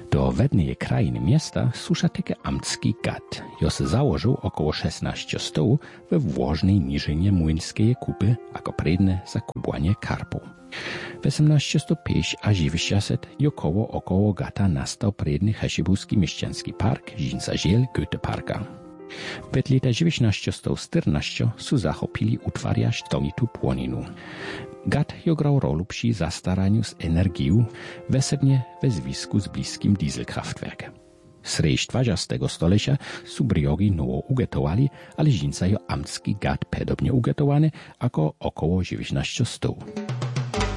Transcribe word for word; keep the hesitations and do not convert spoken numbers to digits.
Do wednej krainy miasta susza takie amtski gad. Jo se założył około szesnaście stołu we włożnej niżynie młyńskiej kupy, jako predne za kubłanie karpu. W osiemnaście pięć a dziewięćdziesiąt jokoło około gata nastał predny heszybuski mieszczański park Żinca Ziel Goetheparka. W lata dziewiętnaście czternaście su zachopili utwarja sztomitu płoninu. Gat jo grał rolę przy zastaraniu z energią, wesebnie we zwisku z bliskim dieselkraftwerk. Sreść dwudziestego stolecia su briogi nowo ugetowali, ale Żinca jo amtski gat podobnie ugetowany, jako około dziewiętnaście sto.